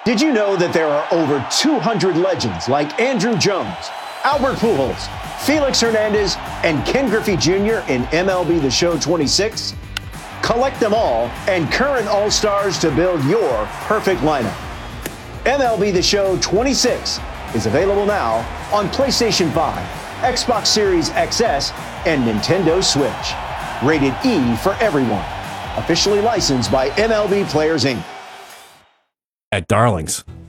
Did you know that there are over 200 legends like Andrew Jones, Albert Pujols, Felix Hernandez, and Ken Griffey Jr. in MLB The Show 26? Collect them all and current All-Stars to build your perfect lineup. MLB The Show 26 is available now on PlayStation 5, Xbox Series XS, and Nintendo Switch. Rated E for everyone. Officially licensed by MLB Players, Inc. At Darlings.